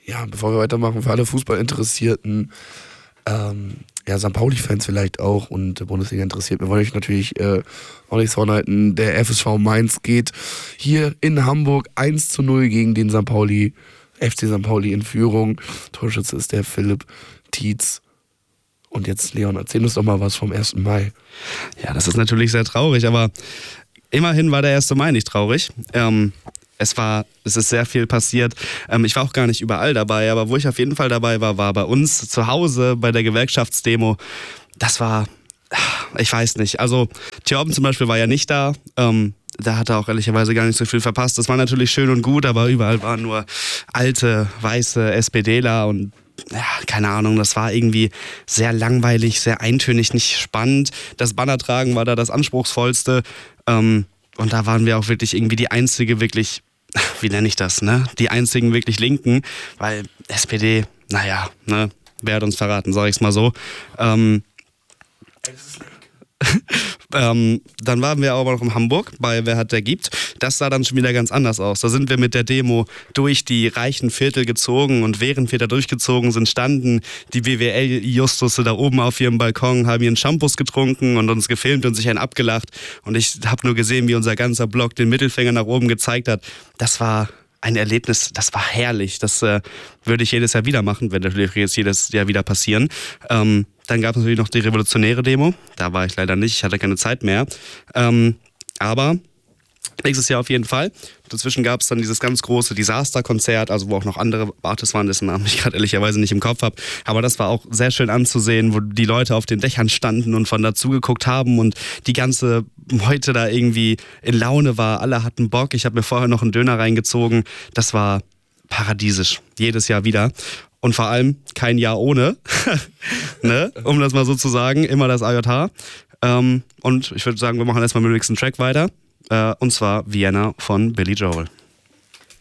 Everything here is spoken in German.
Ja, bevor wir weitermachen, für alle Fußballinteressierten, St. Pauli-Fans vielleicht auch und Bundesliga interessiert, wir wollen euch natürlich auch nicht vorhalten. Der FSV Mainz geht hier in Hamburg 1:0 gegen den FC St. Pauli in Führung. Torschütze ist der Philipp Tietz. Und jetzt, Leon, erzähl uns doch mal was vom 1. Mai. Ja, das ist natürlich sehr traurig, aber immerhin war der 1. Mai nicht traurig. Es ist sehr viel passiert. Ich war auch gar nicht überall dabei, aber wo ich auf jeden Fall dabei war, war bei uns zu Hause bei der Gewerkschaftsdemo. Das war, ich weiß nicht, also Thorben zum Beispiel war ja nicht da. Da hat er auch ehrlicherweise gar nicht so viel verpasst. Das war natürlich schön und gut, aber überall waren nur alte, weiße SPDler und ja, keine Ahnung, das war irgendwie sehr langweilig, sehr eintönig, nicht spannend. Das Bannertragen war da das Anspruchsvollste. Und da waren wir auch wirklich irgendwie die einzige wirklich, wie nenne ich das, ne? Die einzigen wirklich Linken, weil SPD, naja, ne? Wer hat uns verraten, sag ich's mal so. Dann waren wir aber noch in Hamburg bei Wer hat der gibt. Das sah dann schon wieder ganz anders aus. Da sind wir mit der Demo durch die reichen Viertel gezogen und während wir da durchgezogen sind, standen die BWL-Justusse da oben auf ihrem Balkon, haben ihren Shampoos getrunken und uns gefilmt und sich einen abgelacht. Und ich habe nur gesehen, wie unser ganzer Block den Mittelfinger nach oben gezeigt hat. Das war ein Erlebnis, das war herrlich. Das würde ich jedes Jahr wieder machen, wird natürlich jetzt jedes Jahr wieder passieren. Dann gab es natürlich noch die revolutionäre Demo. Da war ich leider nicht, ich hatte keine Zeit mehr. Aber nächstes Jahr auf jeden Fall. Dazwischen gab es dann dieses ganz große Disaster-Konzert, also wo auch noch andere Artists waren, dessen Namen ich gerade ehrlicherweise nicht im Kopf habe. Aber das war auch sehr schön anzusehen, wo die Leute auf den Dächern standen und von dazu geguckt haben und die ganze Meute da irgendwie in Laune war. Alle hatten Bock. Ich habe mir vorher noch einen Döner reingezogen. Das war paradiesisch. Jedes Jahr wieder. Und vor allem kein Jahr ohne, ne? Um das mal so zu sagen, immer das AJH. Und ich würde sagen, wir machen erstmal mit dem nächsten Track weiter. Und zwar Vienna von Billy Joel.